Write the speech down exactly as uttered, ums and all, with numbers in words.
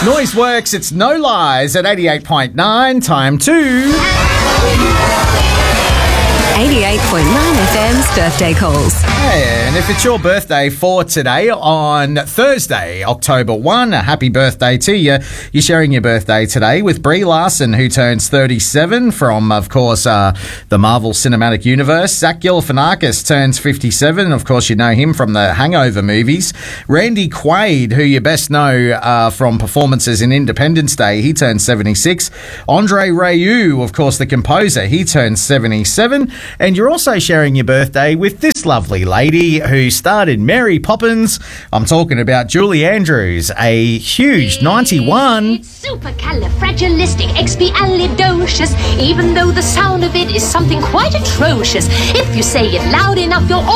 Noise works, it's no lies at eighty-eight point nine, time to... eighty-eight point nine F M's Birthday Calls. And if it's your birthday for today on Thursday, October first, a happy birthday to you. You're sharing your birthday today with Brie Larson, who turns thirty-seven from, of course, uh, the Marvel Cinematic Universe. Zach Galifianakis turns fifty-seven. Of course, you know him from the Hangover movies. Randy Quaid, who you best know uh, from performances in Independence Day, he turns seventy-six. Andre Rayu, of course, the composer, he turns seventy-seven. And you're also sharing your birthday with this lovely lady who starred in Mary Poppins. I'm talking about Julie Andrews, a huge ninety-one. It's supercalifragilisticexpialidocious, even though the sound of it is something quite atrocious. If you say it loud enough, you'll